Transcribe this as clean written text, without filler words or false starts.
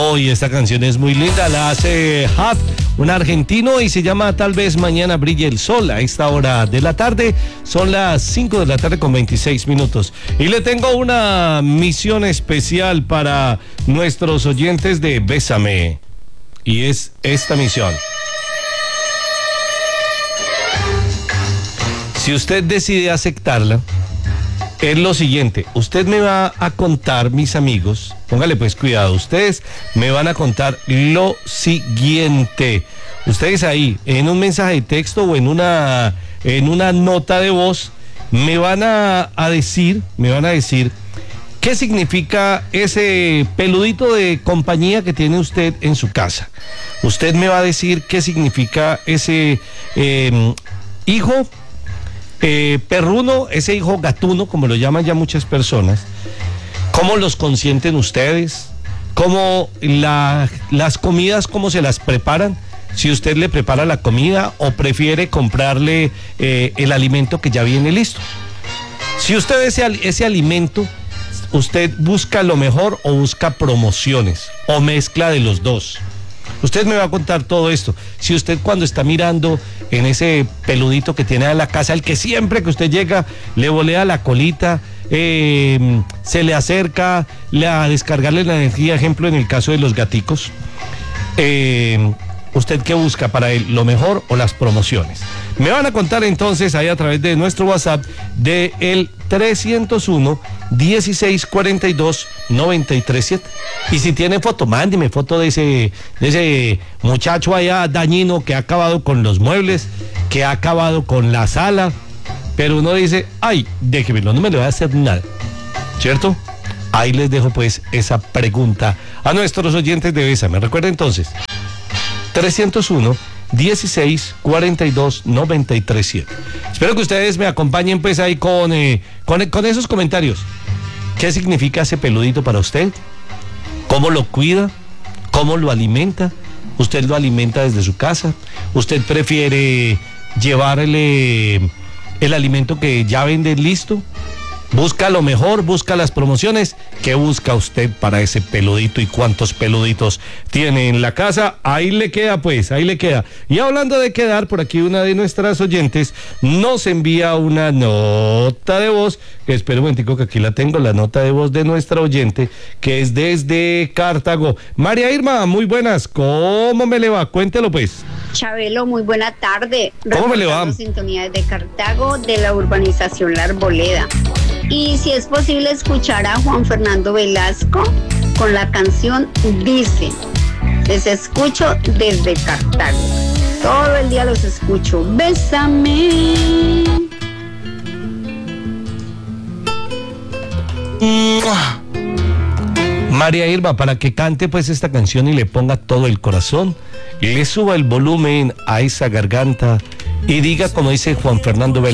Y esta canción es muy linda, la hace Huff, un argentino, y se llama Tal vez mañana brille el sol. A esta hora de la tarde, son las 5 de la tarde con 26 minutos. Y le tengo una misión especial para nuestros oyentes de Bésame. Y es esta misión. Si usted decide aceptarla, es lo siguiente: usted me va a contar, mis amigos, póngale pues cuidado, ustedes me van a contar lo siguiente. Ustedes ahí, en un mensaje de texto o en una nota de voz, me van a decir qué significa ese peludito de compañía que tiene usted en su casa. Usted me va a decir qué significa ese hijo perruno, ese hijo gatuno, como lo llaman ya muchas personas. ¿Cómo los consienten ustedes? ¿Cómo las comidas, cómo se las preparan? Si usted le prepara la comida o prefiere comprarle el alimento que ya viene listo. Si usted ese alimento, usted busca lo mejor o busca promociones o mezcla de los dos. Usted me va a contar todo esto. Si usted, cuando está mirando en ese peludito que tiene en la casa, el que siempre que usted llega le volea la colita, se le acerca a descargarle la energía, ejemplo en el caso de los gaticos, ¿usted qué busca para él? ¿Lo mejor o las promociones? Me van a contar entonces ahí a través de nuestro WhatsApp de el 301-1642-937. Y si tiene foto, mándeme foto de ese muchacho allá dañino que ha acabado con los muebles, que ha acabado con la sala. Pero uno dice, ay, déjemelo, no me le voy a hacer nada, ¿cierto? Ahí les dejo pues esa pregunta a nuestros oyentes de Bésame. Recuerda entonces, 301-1642-937. Espero que ustedes me acompañen pues ahí con esos comentarios. ¿Qué significa ese peludito para usted? ¿Cómo lo cuida? ¿Cómo lo alimenta? ¿Usted lo alimenta desde su casa? ¿Usted prefiere llevarle el alimento que ya venden listo? ¿Busca lo mejor? ¿Busca las promociones? ¿Qué busca usted para ese peludito y cuántos peluditos tiene en la casa? Ahí le queda pues, ahí le queda. Y hablando de quedar, por aquí una de nuestras oyentes nos envía una nota de voz, que espera un momentico que aquí la tengo, la nota de voz de nuestra oyente, que es desde Cartago. María Irma, muy buenas, ¿cómo me le va? Cuéntelo pues. Chabelo, muy buena tarde. ¿Cómo me le va? Sintonía de Cartago, de la urbanización La Arboleda. Y si es posible escuchar a Juan Fernando Velasco con la canción Dice. Les escucho desde Cartago. Todo el día los escucho. Bésame. María Irma, para que cante pues esta canción y le ponga todo el corazón, le suba el volumen a esa garganta y diga como dice Juan Fernando Velasco.